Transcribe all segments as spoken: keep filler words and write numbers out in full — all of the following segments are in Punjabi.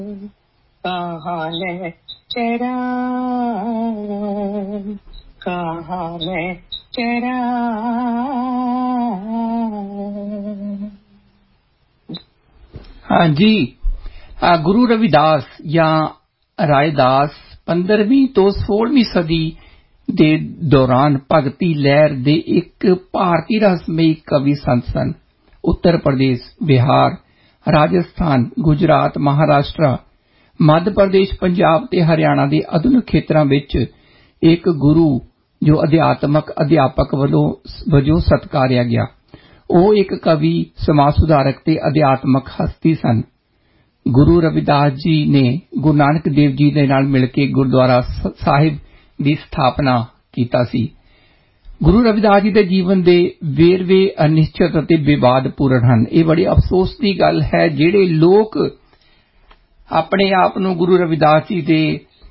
कहाँ ले तेरा कहाँ ले तेरा। हाँ जी, गुरु रविदास या रायदास पंद्रहवीं तो सोलहवीं सदी ਦੇ ਦੌਰਾਨ ਭਗਤੀ ਲਹਿਰ ਦੇ ਇੱਕ ਭਾਰਤੀ ਰਹੱਸਮਈ ਕਵੀ ਸੰਤ ਸਨ। ਉੱਤਰ ਪ੍ਰਦੇਸ਼, ਬਿਹਾਰ, ਰਾਜਸਥਾਨ, ਗੁਜਰਾਤ, ਮਹਾਰਾਸ਼ਟਰ, ਮੱਧ ਪ੍ਰਦੇਸ਼, ਪੰਜਾਬ ਤੇ ਹਰਿਆਣਾ ਦੇ ਆਧੁਨਿਕ ਖੇਤਰਾਂ ਵਿੱਚ ਇੱਕ ਗੁਰੂ ਜੋ ਅਧਿਆਤਮਕ ਅਧਿਆਪਕ ਵੱਲੋਂ ਵਜੋਂ ਸਤਿਕਾਰਿਆ ਗਿਆ। ਉਹ ਇੱਕ ਕਵੀ, ਸਮਾਜ ਸੁਧਾਰਕ ਤੇ ਅਧਿਆਤਮਕ ਹਸਤੀ ਸਨ। ਗੁਰੂ ਰਵਿਦਾਸ ਜੀ ਨੇ ਗੁਰੂ ਨਾਨਕ ਦੇਵ ਜੀ ਦੇ ਨਾਲ ਮਿਲ ਕੇ ਗੁਰਦੁਆਰਾ ਸਾਹਿਬ ਦੀ ਸਥਾਪਨਾ ਕੀਤਾ ਸੀ। ਗੁਰੂ ਰਵਿਦਾਸ ਜੀ ਦੇ ਜੀਵਨ ਦੇ ਵੇਰਵੇ ਅਨਿਸ਼ਚਿਤ ਅਤੇ ਵਿਵਾਦਪੂਰਨ ਹਨ। ਇਹ ਬੜੀ ਅਫਸੋਸ ਦੀ ਗੱਲ ਹੈ ਜਿਹੜੇ ਲੋਕ ਆਪਣੇ ਆਪ ਨੂੰ ਗੁਰੂ ਰਵਿਦਾਸ ਜੀ ਦੇ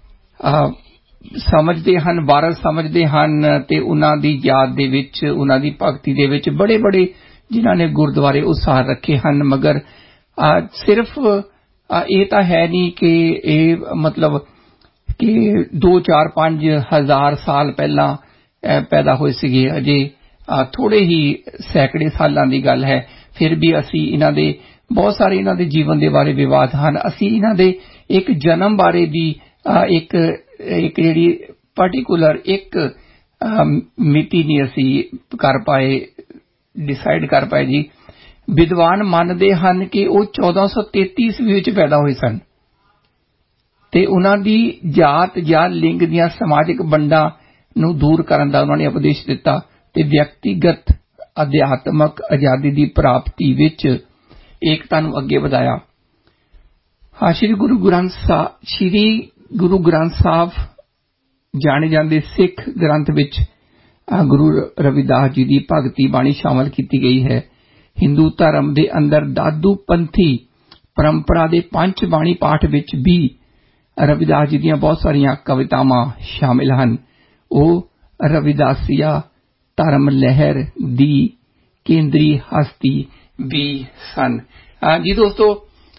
ਸਮਝਦੇ ਹਨ, ਵਾਰਸ ਸਮਝਦੇ ਹਨ ਤੇ ਉਹਨਾਂ ਦੀ ਯਾਦ ਦੇ ਵਿੱਚ, ਉਹਨਾਂ ਦੀ ਭਗਤੀ ਦੇ ਵਿੱਚ ਬੜੇ ਬੜੇ ਜਿਨ੍ਹਾਂ ਨੇ ਗੁਰਦੁਆਰੇ ਉਸਾਰ ਰੱਖੇ ਹਨ। ਮਗਰ ਸਿਰਫ ਇਹ ਤਾਂ ਹੈ ਨਹੀਂ ਕਿ ਇਹ ਮਤਲਬ ਕਿ ਦੋ ਚਾਰ ਪੰਜ ਹਜ਼ਾਰ ਸਾਲ ਪਹਿਲਾਂ ਪੈਦਾ ਹੋਏ ਸੀਗੇ। ਅਜੇ ਥੋੜੇ ਹੀ ਸੈਂਕੜੇ ਸਾਲਾਂ ਦੀ ਗੱਲ ਹੈ। ਫਿਰ ਵੀ ਅਸੀਂ ਇਹਨਾਂ ਦੇ ਬਹੁਤ ਸਾਰੇ ਇਹਨਾਂ ਦੇ ਜੀਵਨ ਦੇ ਬਾਰੇ ਵਿਵਾਦ ਹਨ। ਅਸੀਂ ਇਹਨਾਂ ਦੇ ਇੱਕ ਜਨਮ ਬਾਰੇ ਵੀ ਇੱਕ ਇੱਕ ਜਿਹੜੀ ਪਾਰਟੀਕੂਲਰ ਇੱਕ ਮਿਤੀ ਨਹੀਂ ਅਸੀਂ ਕਰ ਪਾਏ, ਡਿਸਾਈਡ ਕਰ ਪਾਏ ਜੀ। ਵਿਦਵਾਨ ਮੰਨਦੇ ਹਨ ਕਿ ਉਹ ਚੌਦਾਂ ਸੌ ਤੇਤੀ ਈਸਵੀ ਵਿੱਚ ਪੈਦਾ ਹੋਏ ਸਨ ਤੇ ਉਹਨਾਂ ਦੀ ਜਾਤ ਜਾਂ ਲਿੰਗ ਦੀਆਂ ਸਮਾਜਿਕ ਵੰਡਾਂ ਨੂੰ ਦੂਰ ਕਰਨ ਦਾ ਉਹਨਾਂ ਨੇ ਉਪਦੇਸ਼ ਦਿੱਤਾ ਤੇ ਵਿਅਕਤੀਗਤ ਅਧਿਆਤਮਕ ਆਜ਼ਾਦੀ ਦੀ ਪ੍ਰਾਪਤੀ ਵਿੱਚ ਏਕਤਾ ਨੂੰ ਅੱਗੇ ਵਧਾਇਆ। ਹਾਂ, ਸ਼੍ਰੀ ਗੁਰੂ ਗ੍ਰੰਥ ਸਾਹਿਬ ਸ਼੍ਰੀ ਗੁਰੂ ਗ੍ਰੰਥ ਸਾਹਿਬ ਜਾਣੇ ਜਾਂਦੇ ਸਿੱਖ ਗ੍ਰੰਥ ਵਿੱਚ ਗੁਰੂ ਰਵਿਦਾਸ ਜੀ ਦੀ ਭਗਤੀ ਬਾਣੀ ਸ਼ਾਮਲ ਕੀਤੀ ਗਈ ਹੈ। ਹਿੰਦੂ ਧਰਮ ਦੇ ਅੰਦਰ ਦਾਦੂ ਪੰਥੀ ਪਰੰਪਰਾ ਦੇ ਪੰਜ ਬਾਣੀ ਪਾਠ ਵਿੱਚ ਵੀ ਰਵਿਦਾਸ ਜੀ ਦੀਆਂ ਬਹੁਤ ਸਾਰੀਆਂ ਕਵਿਤਾਵਾਂ ਸ਼ਾਮਿਲ ਹਨ। ਉਹ ਰਵਿਦਾਸੀਆ ਧਰਮ ਲਹਿਰ ਦੀ ਕੇਂਦਰੀ ਹਸਤੀ ਵੀ ਸਨ। ਜੀ ਦੋਸਤੋ,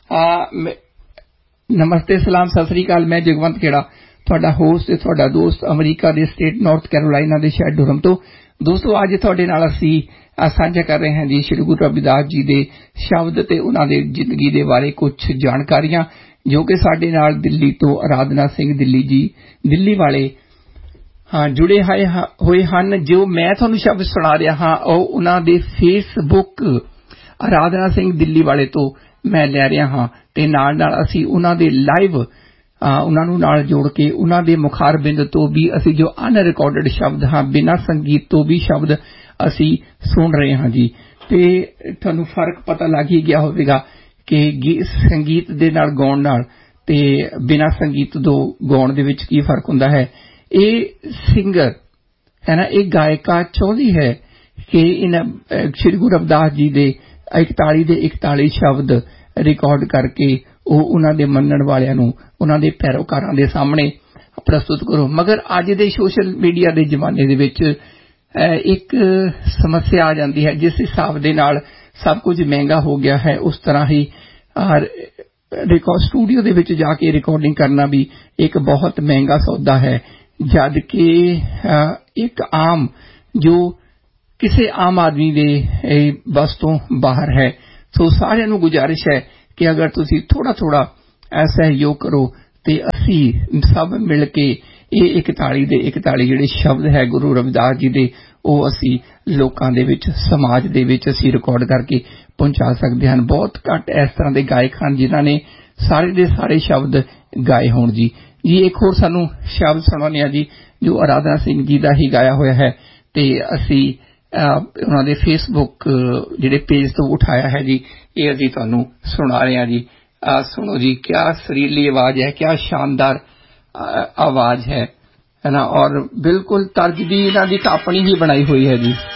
ਨਮਸਤੇ, ਸਲਾਮ, ਸਤਿ ਸ੍ਰੀ ਅਕਾਲ। ਮੈਂ ਜਗਵੰਤ ਖੇੜਾ, ਤੁਹਾਡਾ ਹੋਸਟ ਤੇ ਤੁਹਾਡਾ ਦੋਸਤ, ਅਮਰੀਕਾ ਦੇ ਸਟੇਟ ਨਾਰਥ ਕੈਰੋਲਾਈਨਾ ਦੇ ਸ਼ਹਿਰ ਡੁਰਹਮ ਤੋਂ। ਦੋਸਤੋ, ਅੱਜ ਤੁਹਾਡੇ ਨਾਲ ਅਸੀਂ ਸਾਂਝਾ ਕਰ ਰਹੇ ਹਾਂ ਜੀ ਸ਼੍ਰੀ ਗੁਰੂ ਰਵਿਦਾਸ ਜੀ ਦੇ ਸ਼ਬਦ ਤੇ ਉਹਨਾਂ ਦੇ ਜ਼ਿੰਦਗੀ ਦੇ ਬਾਰੇ ਕੁਝ ਜਾਣਕਾਰੀਆਂ ਜੋ ਕਿ ਸਾਡੇ ਨਾਲ ਦਿੱਲੀ ਤੋਂ ਅਰਾਧਨਾ ਸਿੰਘ ਦਿੱਲੀ ਜੀ, ਦਿੱਲੀ ਵਾਲੇ ਹਾਂ ਜੁੜੇ ਹੋਏ ਹਨ। ਜੋ ਮੈਂ ਤੁਹਾਨੂੰ ਸ਼ਬਦ ਸੁਣਾ ਰਿਹਾ ਹਾਂ ਉਹ ਉਹਨਾਂ ਦੇ ਫੇਸਬੁੱਕ ਅਰਾਧਨਾ ਸਿੰਘ ਦਿੱਲੀ ਵਾਲੇ ਤੋਂ ਮੈਂ ਲੈ ਰਿਹਾ ਹਾਂ ਤੇ ਨਾਲ ਨਾਲ ਅਸੀਂ ਉਹਨਾਂ ਦੇ ਲਾਈਵ ਉਹਨਾਂ ਨੂੰ ਨਾਲ ਜੋੜ ਕੇ ਉਹਨਾਂ ਦੇ ਮੁਖਾਰਬਿੰਦ ਤੋਂ ਵੀ ਅਸੀਂ ਜੋ ਅਨਰਿਕਾਰਡਡ ਸ਼ਬਦ ਹਾਂ, ਬਿਨਾਂ ਸੰਗੀਤ ਤੋਂ ਵੀ ਸ਼ਬਦ ਅਸੀਂ ਸੁਣ ਰਹੇ ਹਾਂ ਜੀ। ਤੇ ਤੁਹਾਨੂੰ ਫਰਕ ਪਤਾ ਲੱਗ ਹੀ ਗਿਆ ਹੋਵੇਗਾ ਕਿ ਸੰਗੀਤ ਦੇ ਨਾਲ ਗਾਉਣ ਨਾਲ ਤੇ ਬਿਨਾਂ ਸੰਗੀਤ ਤੋਂ ਗਾਉਣ ਦੇ ਵਿੱਚ ਕੀ ਫਰਕ ਹੁੰਦਾ ਹੈ। ਇਹ ਸਿੰਗਰ ਹੈ ਨਾ, ਇਹ ਗਾਇਕਾ ਚਾਹੁੰਦੀ ਹੈ ਕਿ ਇਹਨਾਂ ਸ਼੍ਰੀ ਗੁਰੂ ਰਵਿਦਾਸ ਜੀ ਦੇ ਇਕਤਾਲੀ ਦੇ ਇਕਤਾਲੀ ਸ਼ਬਦ ਰਿਕਾਰਡ ਕਰਕੇ ਉਹ ਉਹਨਾਂ ਦੇ ਮੰਨਣ ਵਾਲਿਆਂ ਨੂੰ, ਉਹਨਾਂ ਦੇ ਪੈਰੋਕਾਰਾਂ ਦੇ ਸਾਹਮਣੇ ਪ੍ਰਸਤੁਤ ਕਰੋ। ਮਗਰ ਅੱਜ ਦੇ ਸੋਸ਼ਲ ਮੀਡੀਆ ਦੇ ਜ਼ਮਾਨੇ ਦੇ ਵਿੱਚ ਇੱਕ ਸਮੱਸਿਆ ਆ ਜਾਂਦੀ ਹੈ। ਜਿਸ ਹਿਸਾਬ ਦੇ ਨਾਲ ਸਭ ਕੁਝ ਮਹਿੰਗਾ ਹੋ ਗਿਆ ਹੈ, ਉਸ ਤਰ੍ਹਾਂ ਹੀ ਸਟੂਡੀਓ ਦੇ ਵਿੱਚ ਜਾ ਕੇ ਰਿਕਾਰਡਿੰਗ ਕਰਨਾ ਵੀ ਇੱਕ ਬਹੁਤ ਮਹਿੰਗਾ ਸੌਦਾ ਹੈ। ਜਦ ਕਿ ਇੱਕ ਆਮ ਜੋ ਕਿਸੇ ਆਮ ਆਦਮੀ ਦੇ ਬਸ ਤੋਂ ਬਾਹਰ ਹੈ। ਸੋ ਸਾਰਿਆਂ ਨੂੰ ਗੁਜ਼ਾਰਿਸ਼ ਹੈ ਕਿ ਅਗਰ ਤੁਸੀਂ ਥੋੜਾ ਥੋੜਾ ਸਹਿਯੋਗ ਕਰੋ ਤੇ ਅਸੀਂ ਸਭ ਮਿਲ ਕੇ ਇਹ ਇਕਤਾਲੀ ਦੇ ਇਕਤਾਲੀ ਜਿਹੜੇ ਸ਼ਬਦ ਹੈ ਗੁਰੂ ਰਵਿਦਾਸ ਜੀ ਦੇ, ਉਹ ਅਸੀਂ ਲੋਕਾਂ ਦੇ ਵਿੱਚ, ਸਮਾਜ ਦੇ ਵਿੱਚ ਅਸੀਂ ਰਿਕਾਰਡ ਕਰਕੇ ਪਹੁੰਚਾ ਸਕਦੇ ਹਨ। ਬਹੁਤ ਘੱਟ ਇਸ ਤਰ੍ਹਾਂ ਦੇ ਗਾਇਕ ਹਨ ਜਿਨ੍ਹਾਂ ਨੇ ਸਾਰੇ ਦੇ ਸਾਰੇ ਸ਼ਬਦ ਗਾਏ ਹੋਣ ਜੀ। ਜੀ ਇੱਕ ਹੋਰ ਸਾਨੂੰ ਸ਼ਬਦ ਸੁਣਾਉਂਦੇ ਹਾਂ ਜੀ ਜੋ ਅਰਾਧਨਾ ਸਿੰਘ ਜੀ ਦਾ ਹੀ ਗਾਇਆ ਹੋਇਆ ਹੈ ਤੇ ਅਸੀਂ ਉਹਨਾਂ ਦੇ ਫੇਸਬੁੱਕ ਜਿਹੜੇ ਪੇਜ ਤੋਂ ਉਠਾਇਆ ਹੈ ਜੀ। ਇਹ ਅਸੀਂ ਤੁਹਾਨੂੰ ਸੁਣਾ ਰਹੇ ਹਾਂ ਜੀ। ਸੁਣੋ ਜੀ, ਕਿਆ ਸੁਰੀਲੀ ਆਵਾਜ਼ ਹੈ, ਕਿਆ ਸ਼ਾਨਦਾਰ ਆਵਾਜ਼ ਹੈ ਹੈ ਨਾ, ਔਰ ਬਿਲਕੁਲ ਤਰਜ ਵੀ ਇਹਨਾਂ ਦੀ ਆਪਣੀ ਹੀ ਬਣਾਈ ਹੋਈ ਹੈ ਜੀ।